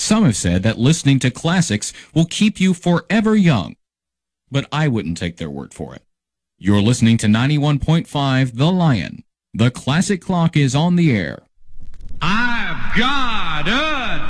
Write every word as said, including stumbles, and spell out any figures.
Some have said that listening to classics will keep you forever young, but I wouldn't take their word for it. You're listening to ninety-one point five The Lion. The Classic Clock is on the air. I've got a